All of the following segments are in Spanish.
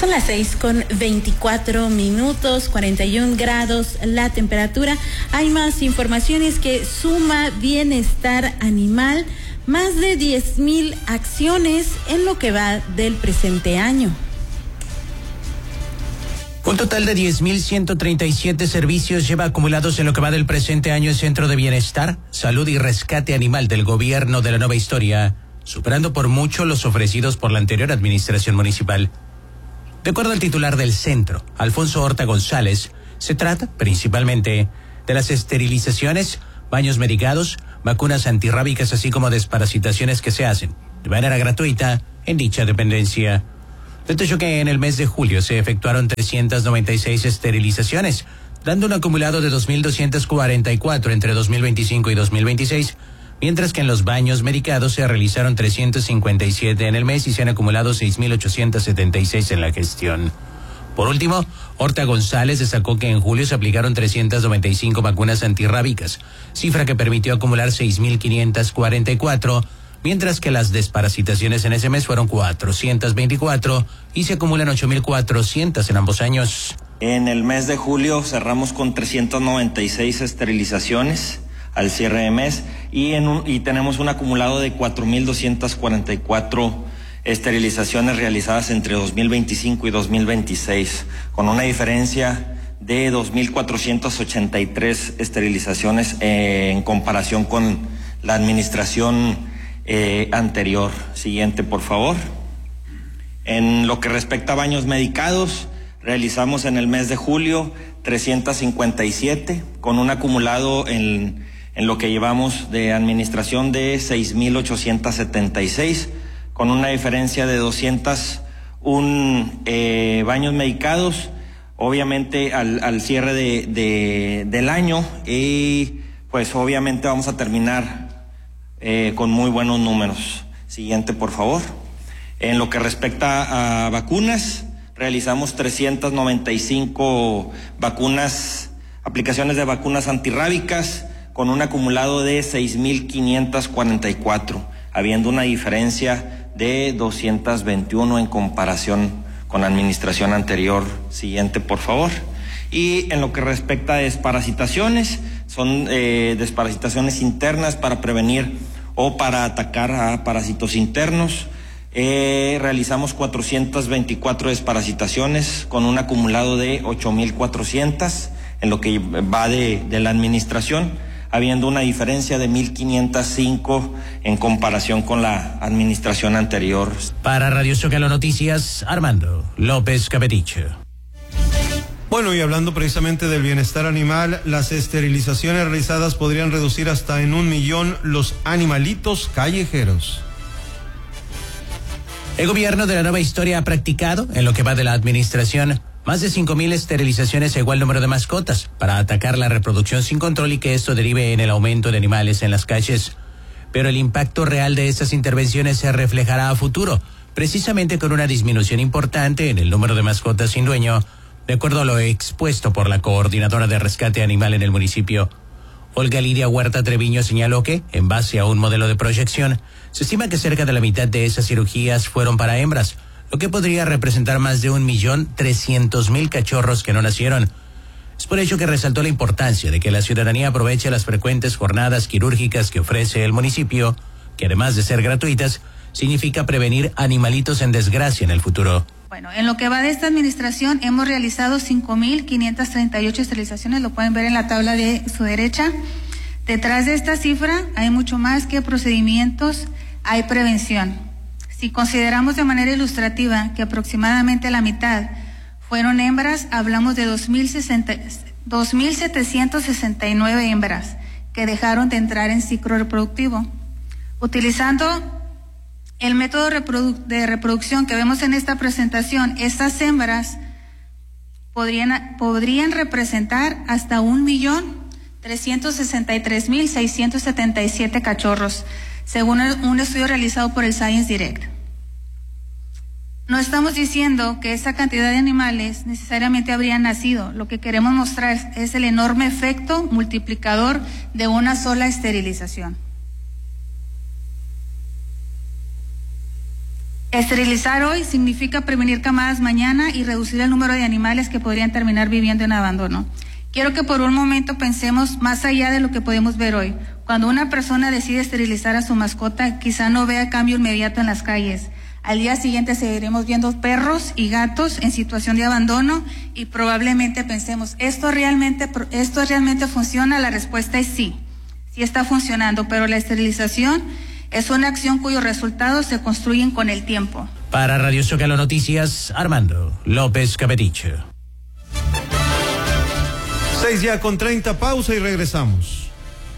Son las 6:24, 41 grados la temperatura. Hay más informaciones que suma bienestar animal, más de 10,000 acciones en lo que va del presente año. Un total de 10,137 servicios lleva acumulados en lo que va del presente año el Centro de Bienestar, Salud y Rescate Animal del Gobierno de la Nueva Historia, superando por mucho los ofrecidos por la anterior administración municipal. De acuerdo al titular del centro, Alfonso Horta González, se trata principalmente de las esterilizaciones, baños medicados, vacunas antirrábicas, así como desparasitaciones que se hacen de manera gratuita en dicha dependencia. Detalló que en el mes de julio se efectuaron 396 esterilizaciones, dando un acumulado de 2,244 entre 2025 y 2026, mientras que en los baños medicados se realizaron 357 en el mes y se han acumulado 6,876 en la gestión. Por último, Horta González destacó que en julio se aplicaron 395 vacunas antirrábicas, cifra que permitió acumular 6,544, mientras que las desparasitaciones en ese mes fueron 424 y se acumulan 8,400 en ambos años. En el mes de julio cerramos con 396 esterilizaciones al cierre de mes y tenemos un acumulado de 4,244 esterilizaciones realizadas entre 2025 y 2026, con una diferencia de 2,483 esterilizaciones en comparación con la administración anterior. Siguiente, por favor. En lo que respecta a baños medicados, realizamos en el mes de julio 357, con un acumulado en lo que llevamos de administración de 6,876, con una diferencia de 201 baños medicados, obviamente al cierre del año, y pues obviamente vamos a terminar con muy buenos números. Siguiente, por favor. En lo que respecta a vacunas, realizamos 395 aplicaciones de vacunas antirrábicas, con un acumulado de 6,544, habiendo una diferencia de 221 en comparación con la administración anterior. Siguiente, por favor. Y en lo que respecta a desparasitaciones, son desparasitaciones internas para prevenir o para atacar a parásitos internos. Realizamos 424 desparasitaciones con un acumulado de 8,400 en lo que va de la administración, habiendo una diferencia de 1,505 en comparación con la administración anterior. Para Radio Zócalo Noticias, Armando López Capeticho. Bueno, y hablando precisamente del bienestar animal, las esterilizaciones realizadas podrían reducir hasta en 1,000,000 los animalitos callejeros. El gobierno de la Nueva Historia ha practicado, en lo que va de la administración, más de 5,000 esterilizaciones a igual número de mascotas para atacar la reproducción sin control y que esto derive en el aumento de animales en las calles. Pero el impacto real de estas intervenciones se reflejará a futuro, precisamente con una disminución importante en el número de mascotas sin dueño, de acuerdo a lo expuesto por la coordinadora de rescate animal en el municipio. Olga Lidia Huerta Treviño señaló que, en base a un modelo de proyección, se estima que cerca de la mitad de esas cirugías fueron para hembras, lo que podría representar más de 1,300,000 cachorros que no nacieron. Es por ello que resaltó la importancia de que la ciudadanía aproveche las frecuentes jornadas quirúrgicas que ofrece el municipio, que además de ser gratuitas, significa prevenir animalitos en desgracia en el futuro. Bueno, en lo que va de esta administración hemos realizado 5,538 esterilizaciones, lo pueden ver en la tabla de su derecha. Detrás de esta cifra hay mucho más que procedimientos, hay prevención. Si consideramos de manera ilustrativa que aproximadamente la mitad fueron hembras, hablamos de 2,769 hembras que dejaron de entrar en ciclo reproductivo. Utilizando el método de reproducción que vemos en esta presentación, estas hembras podrían representar hasta 1,363,677 cachorros, según un estudio realizado por el Science Direct. No estamos diciendo que esa cantidad de animales necesariamente habrían nacido. Lo que queremos mostrar es el enorme efecto multiplicador de una sola esterilización. Esterilizar hoy significa prevenir camadas mañana y reducir el número de animales que podrían terminar viviendo en abandono. Quiero que por un momento pensemos más allá de lo que podemos ver hoy. Cuando una persona decide esterilizar a su mascota, quizá no vea cambio inmediato en las calles. Al día siguiente seguiremos viendo perros y gatos en situación de abandono y probablemente pensemos, ¿esto realmente funciona? La respuesta es sí, sí está funcionando, pero la esterilización es una acción cuyos resultados se construyen con el tiempo. Para Radio Zócalo Noticias, Armando López Capeticho. 6:30, pausa y regresamos.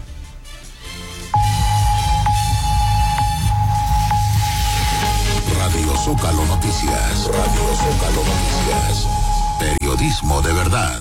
Radio Zócalo Noticias. Radio Zócalo Noticias. Periodismo de verdad.